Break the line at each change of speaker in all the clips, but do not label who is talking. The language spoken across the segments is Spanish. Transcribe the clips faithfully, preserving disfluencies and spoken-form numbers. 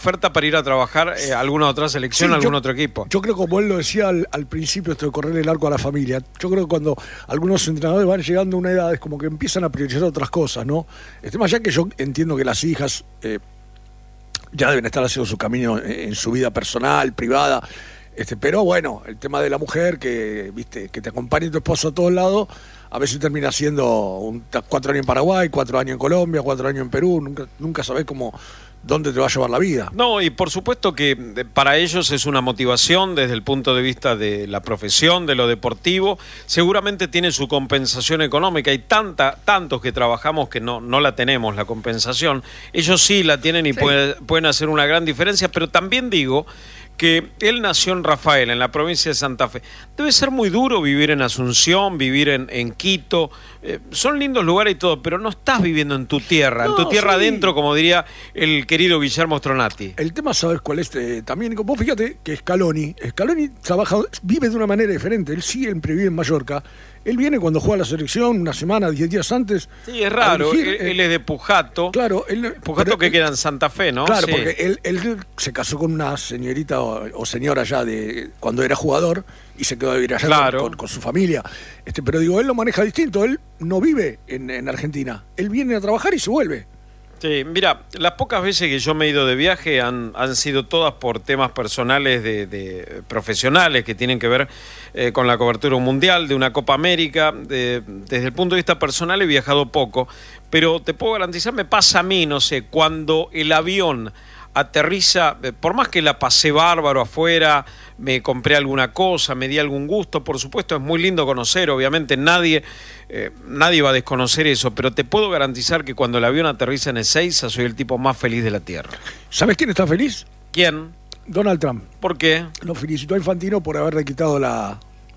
oferta para ir a trabajar eh, a alguna otra selección,
Sí,
algún
yo,
otro equipo.
Yo creo, como él lo decía al, al principio, esto de correr el arco a la familia, yo creo que cuando algunos entrenadores van llegando a una edad es como que empiezan a priorizar otras cosas, ¿no? Este, más allá que yo entiendo que las hijas eh, ya deben estar haciendo su camino en, en su vida personal, privada, este, pero bueno, el tema de la mujer, que viste que te acompañe tu esposo a todos lados, a veces termina siendo un, cuatro años en Paraguay, cuatro años en Colombia, cuatro años en Perú, nunca, nunca sabés cómo... dónde te va a llevar la vida.
No, y por supuesto que para ellos es una motivación desde el punto de vista de la profesión, de lo deportivo. Seguramente tiene su compensación económica. Hay tanta, tantos que trabajamos que no, no la tenemos, la compensación. Ellos sí la tienen y sí. puede, pueden hacer una gran diferencia, pero también digo que él nació en Rafael, en la provincia de Santa Fe. Debe ser muy duro vivir en Asunción, vivir en, en Quito. Eh, son lindos lugares y todo, pero no estás viviendo en tu tierra, no, en tu tierra sí. adentro, como diría el querido Guillermo Stronati.
El tema es saber cuál es eh, también. Vos fíjate que Scaloni, Scaloni trabaja, vive de una manera diferente. Él siempre vive en Mallorca. Él viene cuando juega la selección, una semana, diez días antes.
Sí, es raro. Dirigir, él, eh, él es de Pujato.
Claro. Él,
Pujato que él, queda en Santa Fe, ¿no?
Claro,
sí.
porque él, él se casó con una señorita o, o señora ya de cuando era jugador y se quedó a vivir allá
claro.
con, con, con su familia. Este, pero digo, él lo maneja distinto. Él no vive en, en Argentina. Él viene a trabajar y se vuelve.
Sí, mira, las pocas veces que yo me he ido de viaje han, han sido todas por temas personales de, de profesionales que tienen que ver eh, con la cobertura mundial de una Copa América. De, desde el punto de vista personal he viajado poco, pero te puedo garantizar, me pasa a mí, no sé, cuando el avión aterriza, por más que la pasé bárbaro afuera, me compré alguna cosa, me di algún gusto, por supuesto es muy lindo conocer, obviamente nadie eh, nadie va a desconocer eso, pero te puedo garantizar que cuando el avión aterriza en Ezeiza soy el tipo más feliz de la tierra.
¿Sabes quién está feliz?
¿Quién?
Donald Trump.
¿Por qué?
Lo felicitó a Infantino por haberle quitado la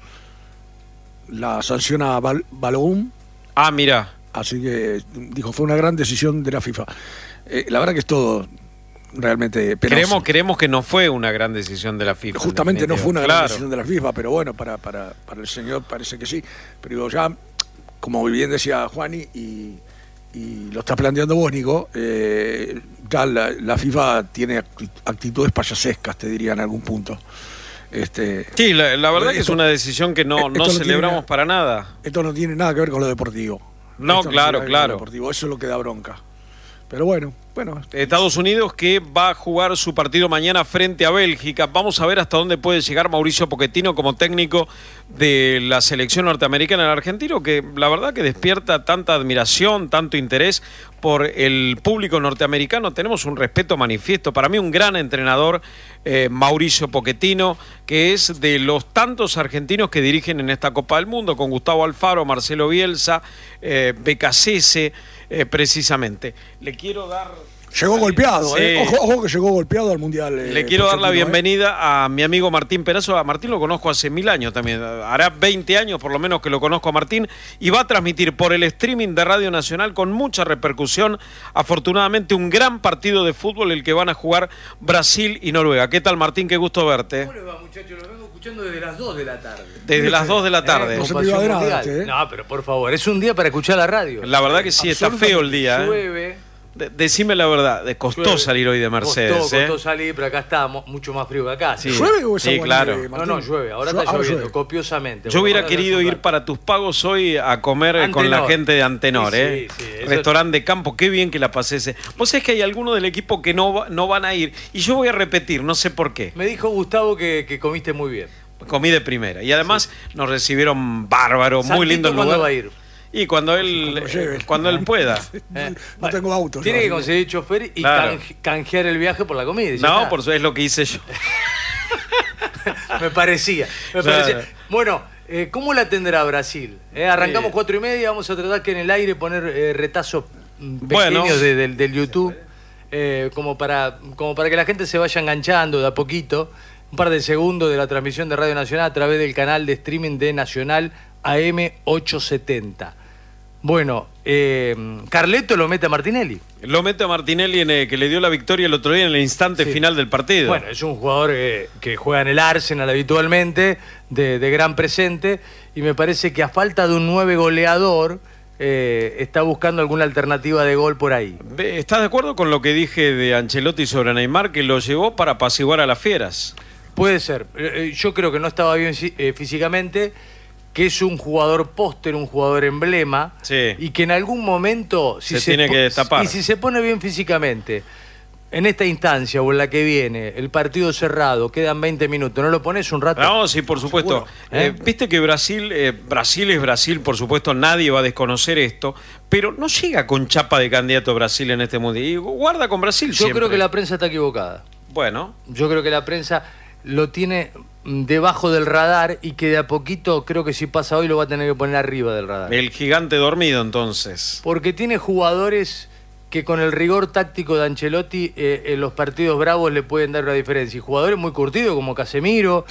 la sanción a Bal Balogun.
Ah, mira.
Así que dijo, fue una gran decisión de la FIFA. Eh, la verdad que es todo realmente penoso.
Creemos, creemos que no fue una gran decisión de la FIFA.
Justamente no fue una gran
claro.
decisión de la FIFA, pero bueno, para, para, para el señor parece que sí. Pero digo, ya, como bien decía Juani, y, y lo está planteando vos, Nico, eh, ya la, la FIFA tiene actitudes payasescas, te diría en algún punto. Este,
sí, la, la verdad
esto,
que es una decisión que no, no, no celebramos
nada,
para nada.
Esto no tiene nada que ver con lo deportivo.
No,
esto
claro,
no
claro.
Deportivo. Eso es lo que da bronca. Pero bueno, bueno.
Estados Unidos que va a jugar su partido mañana frente a Bélgica. Vamos a ver hasta dónde puede llegar Mauricio Pochettino como técnico de la selección norteamericana en el argentino, que la verdad que despierta tanta admiración, tanto interés por el público norteamericano. Tenemos un respeto manifiesto. Para mí un gran entrenador, eh, Mauricio Pochettino, que es de los tantos argentinos que dirigen en esta Copa del Mundo, con Gustavo Alfaro, Marcelo Bielsa, eh, Becasese, eh, precisamente. Le quiero dar...
Llegó golpeado,
sí.
eh. ojo, ojo que llegó golpeado al Mundial. Eh,
Le quiero dar la bienvenida
eh.
a mi amigo Martín Perazo. A Martín lo conozco hace mil años también. Hará veinte años por lo menos que lo conozco a Martín. Y va a transmitir por el streaming de Radio Nacional con mucha repercusión. Afortunadamente un gran partido de fútbol el que van a jugar Brasil y Noruega. ¿Qué tal, Martín? Qué gusto verte.
¿Cómo les va, muchachos? Lo vengo escuchando desde las dos de la tarde.
Desde las dos de la tarde.
Eh, no se priva de nada, ¿eh?
No, pero por favor, es un día para escuchar la radio.
La verdad que sí, está feo el día. ¿eh?
Llueve.
De decime la verdad, de costó
llueve.
salir hoy de Mercedes.
Costó,
¿eh?
costó salir, pero acá está mucho más frío que acá.
Sí.
¿Llueve o es
sí,
agua
claro.
de
No, no, llueve. Ahora
Llueve,
está
ahora
lloviendo
llueve.
copiosamente.
Yo hubiera
Ahora
querido ir para tus pagos hoy a comer Antenor. con la gente de Antenor,
sí,
¿eh?
Sí, sí,
Restaurante de campo, qué bien que la pasé ese. Vos sabés que hay algunos del equipo que no, no van a ir. Y yo voy a repetir, no sé por qué.
Me dijo Gustavo que, que comiste muy bien.
Comí de primera. Y además sí. nos recibieron bárbaro, muy lindo el lugar.
¿Cuándo va a ir?
Y cuando él cuando, cuando él pueda.
Eh, no tengo auto.
Tiene
no,
que
no.
conseguir chofer y
claro.
canje, canjear el viaje por la comida.
No,
está.
por eso es lo que hice yo.
me parecía, me
claro.
parecía. Bueno, eh, ¿cómo la tendrá Brasil? Eh, arrancamos sí. cuatro y media, vamos a tratar que en el aire poner eh, retazos pequeños bueno. de, de, del YouTube, eh, como, para, como para que la gente se vaya enganchando de a poquito. Un par de segundos de la transmisión de Radio Nacional a través del canal de streaming de Nacional A M ochocientos setenta. Bueno, eh, Carleto lo mete a Martinelli.
Lo mete a Martinelli en el, que le dio la victoria el otro día en el instante sí. final del partido.
Bueno, es un jugador eh, que juega en el Arsenal habitualmente, de, de gran presente, y me parece que a falta de un nueve goleador, eh, está buscando alguna alternativa de gol por ahí.
¿Estás de acuerdo con lo que dije de Ancelotti sobre Neymar, que lo llevó para apaciguar a las fieras?
Puede ser. Yo creo que no estaba bien eh, físicamente, que es un jugador póster, un jugador emblema,
sí.
y que en algún momento si
se,
se
tiene que destapar.
Y si se pone bien físicamente, en esta instancia o en la que viene, el partido cerrado, quedan veinte minutos, ¿no lo pones un rato?
No, sí, por supuesto. ¿Eh? Eh, Viste que Brasil, eh, Brasil es Brasil, por supuesto, nadie va a desconocer esto, pero no llega con chapa de candidato a Brasil en este mundial. Y guarda con Brasil
Yo
siempre.
creo que la prensa está equivocada.
Bueno.
Yo creo que la prensa lo tiene debajo del radar y que de a poquito, creo que si pasa hoy, lo va a tener que poner arriba del radar.
El gigante dormido, entonces.
Porque tiene jugadores que con el rigor táctico de Ancelotti eh, en los partidos bravos le pueden dar una diferencia. Y jugadores muy curtidos como Casemiro,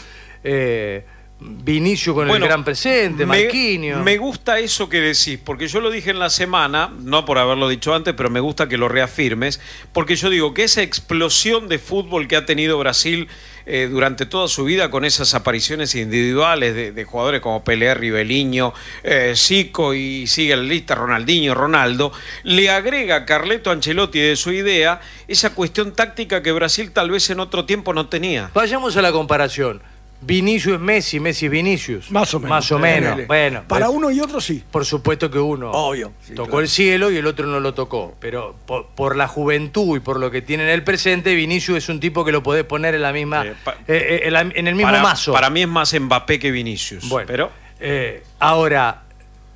eh, Vinicius con bueno, el gran presente,
me,
Marquinhos.
Me gusta eso que decís, porque yo lo dije en la semana, no por haberlo dicho antes, pero me gusta que lo reafirmes, porque yo digo que esa explosión de fútbol que ha tenido Brasil eh, durante toda su vida con esas apariciones individuales de, de jugadores como Pelé, Riveliño, eh, Zico y sigue la lista, Ronaldinho, Ronaldo, le agrega a Carleto Ancelotti de su idea esa cuestión táctica que Brasil tal vez en otro tiempo no tenía.
Vayamos a la comparación. Vinicius es Messi, Messi es Vinicius.
Más o menos.
Más o menos. Bueno,
para uno y otro sí.
Por supuesto que uno
Obvio, sí,
tocó
claro.
el cielo y el otro no lo tocó. Pero por, por la juventud y por lo que tiene en el presente, Vinicius es un tipo que lo podés poner en la misma, eh, pa, eh, eh, en, la, en el mismo
para,
mazo.
Para mí es más Mbappé que Vinicius.
Bueno,
pero
eh, ahora,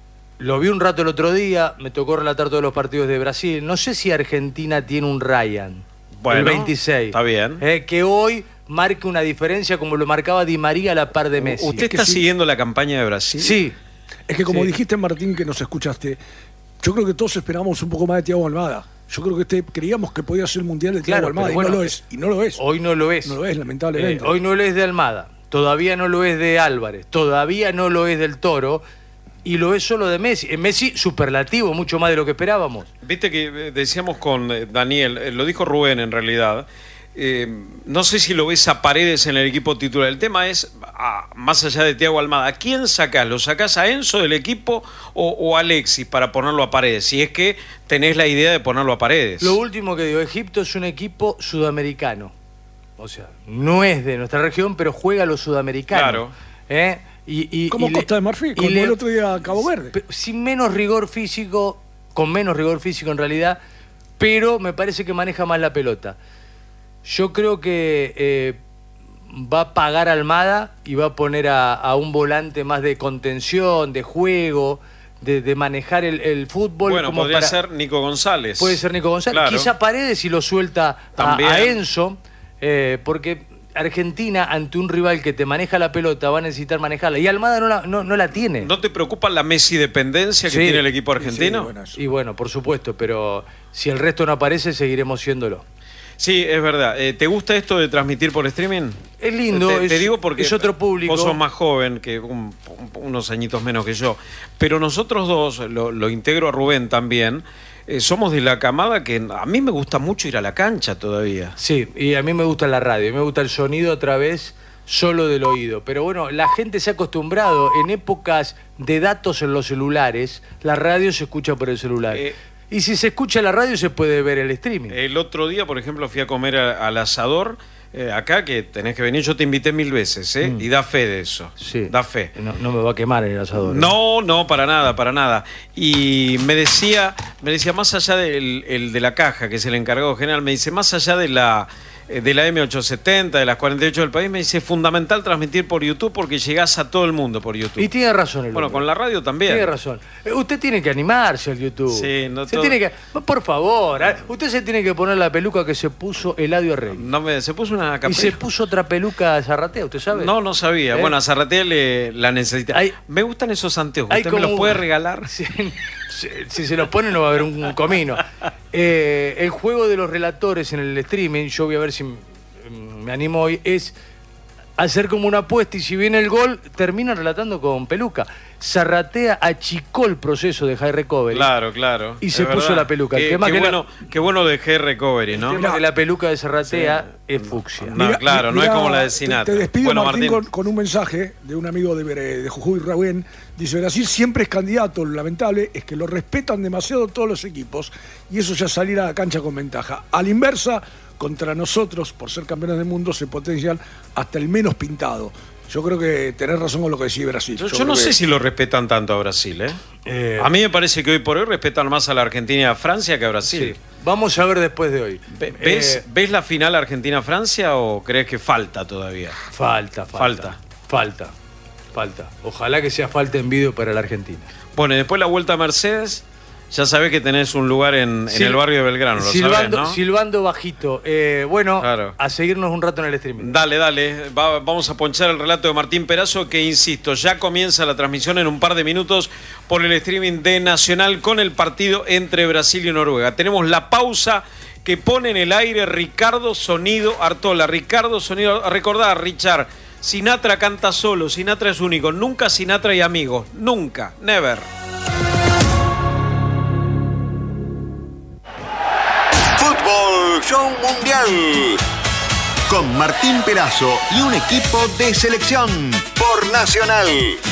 lo vi un rato el otro día, me tocó relatar todos los partidos de Brasil. No sé si Argentina tiene un Ryan.
Bueno,
el veintiséis.
Está bien.
Eh, que hoy marque una diferencia como lo marcaba Di María a la par de Messi.
¿Usted está
sí.
siguiendo la campaña de Brasil?
Sí.
Es que como
sí.
dijiste, Martín, que nos escuchaste, yo creo que todos esperábamos un poco más de Thiago Almada. Yo creo que este, creíamos que podía ser el mundial de Thiago
Claro,
Almada y
bueno,
no lo es. Y no lo es.
Hoy no lo es.
No lo es, lamentablemente.
Eh, hoy no lo es de Almada. Todavía no lo es de Álvarez. Todavía no lo es del Toro. Y lo es solo de Messi. En Messi, superlativo, mucho más de lo que esperábamos.
Viste que decíamos con Daniel, lo dijo Rubén en realidad. Eh, no sé si lo ves a Paredes en el equipo titular. El tema es, ah, más allá de Thiago Almada, ¿a quién sacás? ¿Lo sacás a Enzo del equipo o, o a Alexis para ponerlo a Paredes? Si es que tenés la idea de ponerlo a Paredes.
Lo último que digo, Egipto es un equipo sudamericano. O sea, no es de nuestra región, pero juega a los sudamericanos.
Claro.
¿Eh? Y, y,
como
y
Costa
le,
de Marfil, como
le,
el otro día Cabo Verde.
Sin menos rigor físico, con menos rigor físico en realidad, pero me parece que maneja más la pelota. Yo creo que eh, va a pagar Almada y va a poner a, a un volante más de contención, de juego, de, de manejar el, el fútbol.
Bueno,
como
podría
para,
ser Nico González.
Puede ser Nico González.
Claro.
Quizá Paredes y lo suelta a, a Enzo, eh, porque Argentina, ante un rival que te maneja la pelota, va a necesitar manejarla. Y Almada no la, no, no la tiene.
¿No te preocupa la Messi dependencia que
Sí.
tiene el equipo argentino?
Sí, bueno,
Y bueno, por supuesto, pero si el resto no aparece, seguiremos siéndolo.
Sí, es verdad. Eh, ¿Te gusta esto de transmitir por streaming?
Es lindo,
te,
es,
te digo porque
es otro público.
Vos sos más joven, que un, un, unos añitos menos que yo. Pero nosotros dos, lo, lo integro a Rubén también, eh, somos de la camada que a mí me gusta mucho ir a la cancha todavía.
Sí, y a mí me gusta la radio, me gusta el sonido a través solo del oído. Pero bueno, la gente se ha acostumbrado, en épocas de datos en los celulares, la radio se escucha por el celular.
Eh,
Y si se escucha la radio, se puede ver el streaming.
El otro día, por ejemplo, fui a comer a, al asador, eh, acá, que tenés que venir, yo te invité mil veces, ¿eh? Mm. Y da fe de eso.
Sí.
Da fe.
No, no me va a quemar el asador. ¿eh?
No, no, para nada, para nada. Y me decía, me decía, más allá del el de la caja, que es el encargado general, me dice, más allá de la... de la eme ochocientos setenta, de las cuarenta y ocho del país, me dice, es fundamental transmitir por YouTube porque llegás a todo el mundo por YouTube.
Y tiene razón el
Bueno,
hombre.
con la radio también.
Tiene razón. Eh, Usted tiene que animarse al YouTube.
Sí, no
se
todo-
tiene que... Por favor, eh, usted se tiene que poner la peluca que se puso Eladio Arregui.
No me, se puso una
Y
campera.
se puso otra peluca a Zarratea, ¿usted sabe?
No, no sabía.
¿Eh?
Bueno, a Zarratea le la necesita.
Hay-
me gustan esos anteojos.
Hay
¿Usted me los
como-
puede regalar?
Si, si- si se los pone no va a haber un, un comino. Eh, el juego de los relatores en el streaming, yo voy a ver si me animo hoy, es hacer como una apuesta y si viene el gol, terminan relatando con peluca. Zarratea achicó el proceso de high recovery.
Claro, claro.
Y se puso la peluca.
Qué,
el tema
qué,
que
bueno,
la,
qué bueno de high recovery, ¿no?
El tema que la peluca de Zarratea sí. es fucsia.
No,
Mirá,
claro,
mirá,
no es como la de Sinatra.
Te, te despido,
bueno,
Martín,
Martín.
Con, con un mensaje de un amigo de, de Jujuy, Rubén. Dice, Brasil siempre es candidato, lo lamentable es que lo respetan demasiado todos los equipos y eso ya salir a la cancha con ventaja. A la inversa, contra nosotros, por ser campeones del mundo, se potencian hasta el menos pintado. Yo creo que tenés razón con lo que decía Brasil.
Yo,
yo
yo no
que...
sé si lo respetan tanto a Brasil, ¿eh? eh... A mí me parece que hoy por hoy respetan más a la Argentina y a Francia que a Brasil.
Sí. Vamos a ver después de hoy.
¿Ves, eh... ¿Ves la final Argentina-Francia o crees que falta todavía?
Falta, falta. Falta. Falta. Falta. Ojalá que sea falta en vídeo para la Argentina.
Bueno, y después la Vuelta a Mercedes, ya sabés que tenés un lugar en, Sil en el barrio de Belgrano, lo
silbando,
sabés, ¿no?
Silbando bajito. Eh, bueno,
claro.
A seguirnos un rato en el streaming.
Dale, dale. Va, vamos a ponchar el relato de Martín Perazo, que insisto, ya comienza la transmisión en un par de minutos por el streaming de Nacional con el partido entre Brasil y Noruega. Tenemos la pausa que pone en el aire Ricardo Sonido Artola. Ricardo Sonido, recordá, Richard, Sinatra canta solo, Sinatra es único, nunca Sinatra y amigos, nunca, never.
Fútbol Show Mundial con Martín Perazo y un equipo de selección por Nacional.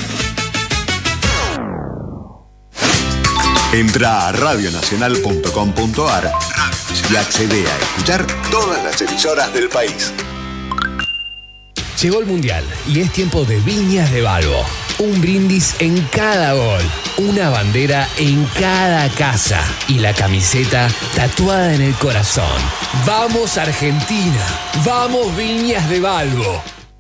Entra a radio nacional punto com punto a r y accede a escuchar todas las emisoras del país.
Llegó el Mundial y es tiempo de Viñas de Balbo. Un brindis en cada gol, una bandera en cada casa y la camiseta tatuada en el corazón. ¡Vamos Argentina! ¡Vamos Viñas de Balbo!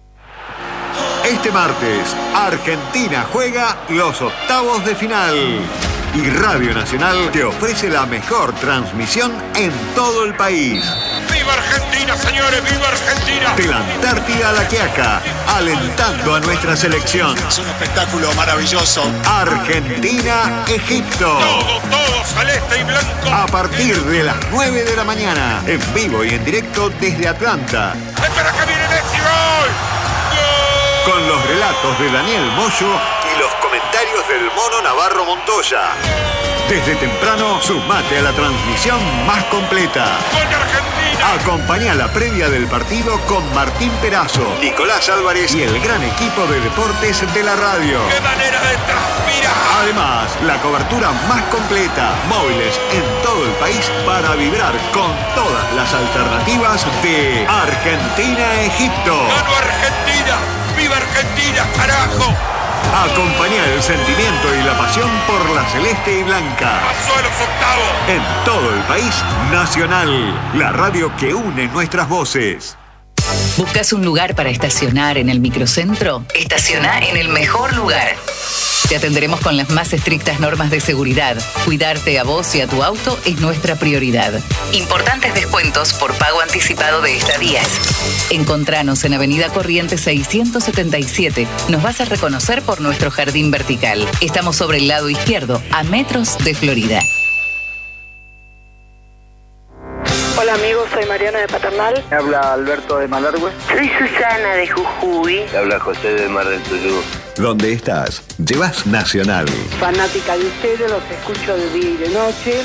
Este martes, Argentina juega los octavos de final. Y Radio Nacional te ofrece la mejor transmisión en todo el país.
¡Viva Argentina, señores! ¡Viva Argentina!
De la Antártida a la Quiaca, alentando a nuestra selección.
Es un espectáculo maravilloso.
Argentina-Egipto.
Todo, todo, celeste y blanco.
A partir de las nueve de la mañana, en vivo y en directo desde Atlanta.
¡Espera que viene Messi! ¡Gol! ¡Gol!
Con los relatos de Daniel Moyo y los comentarios del Mono Navarro Montoya. Desde temprano, sumate a la transmisión más completa.
¡Con Argentina!
Acompañá la previa del partido con Martín Perazo, Nicolás Álvarez y el gran equipo de deportes de la radio.
¡Qué manera de transpirar!
Además, la cobertura más completa, móviles en todo el país para vibrar con todas las alternativas de Argentina-Egipto.
¡Gano Argentina! ¡Viva Argentina, carajo!
Acompañá el sentimiento y la pasión por la celeste y blanca.
¡Pasó a los octavos!
En todo el país, Nacional, la radio que une nuestras voces.
¿Buscas un lugar para estacionar en el microcentro? Estaciona en el mejor lugar. Te atenderemos con las más estrictas normas de seguridad. Cuidarte a vos y a tu auto es nuestra prioridad. Importantes descuentos por pago anticipado de estadías. Encontranos en Avenida Corrientes seiscientos setenta y siete. Nos vas a reconocer por nuestro jardín vertical. Estamos sobre el lado izquierdo, a metros de Florida.
Hola amigos, soy Mariana de Paternal.
Me habla Alberto de Malargüe.
Soy Susana de Jujuy.
Me habla José de Mar del Tuyú.
¿Dónde estás? Llevas Nacional.
Fanática de ustedes, los escucho de día y de noche.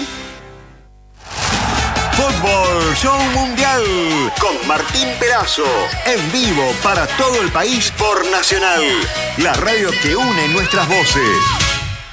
Fútbol Show Mundial con Martín Perazo. En vivo para todo el país por Nacional. La radio que une nuestras voces.